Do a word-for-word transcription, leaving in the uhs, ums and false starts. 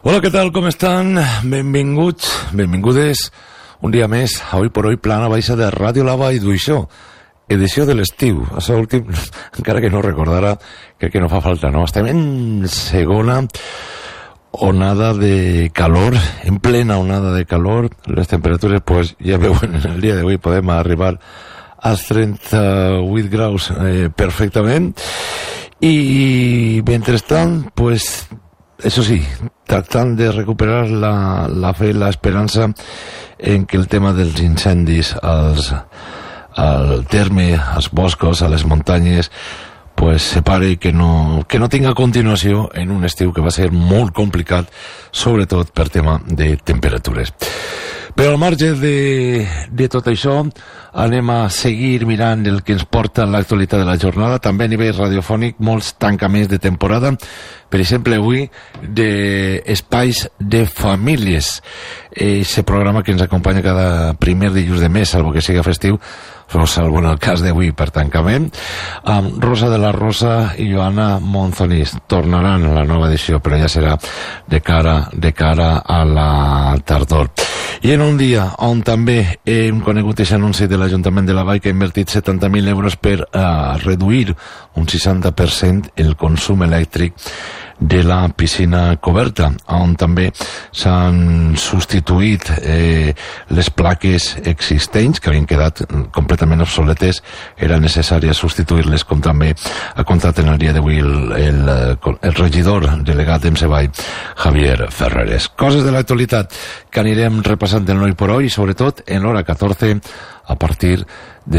Hola, què tal, com estan? Benvinguts, benvingudes un dia més a Hoy por Hoy, plana baixa de Ràdio La Vall d'Uixó, edició de l'estiu. Això últim, encara que no recordara, crec que no fa falta, no? Estem en segona onada de calor, en plena onada de calor. Les temperatures, pues, ja veuen, en el dia d'avui podem arribar als trenta-vuit graus eh, perfectament. I, mentrestant, pues, eso sí, tractant de recuperar la, la fe i l'esperança en que el tema dels incendis als, al terme, als boscos, a les muntanyes, pues se pare i que no, que no tinga continuació en un estiu que va ser molt complicat, sobretot per tema de temperatures. Però al marge de, de tot això, anem a seguir mirant el que ens porta l'actualitat de la jornada, també a nivell radiofònic, molts tancaments de temporada, per exemple avui d'Espais de Famílies, aquest programa que ens acompanya cada primer dilluns de mes, salvo que siga festiu, però salvo en el cas d'avui per tancament, amb Rosa de la Rosa i Joana Monzonís. Tornaran a la nova edició, però ja serà de cara, de cara a la tardor. I en un dia on també hem conegut aquest anunci de l'Ajuntament de la Vall que ha invertit setanta mil euros per uh, reduir un seixanta per cent el consum elèctric de la piscina coberta, on també s'han substituït eh, les plaques existents que havien quedat completament obsoletes. Era necessari substituir-les, com també ha contat en el dia d'avui el, el, el regidor delegat d'Emseball, Javier Ferreres. Coses de l'actualitat que anirem repassant en Hoy por Hoy, i sobretot en l'hora catorze a partir de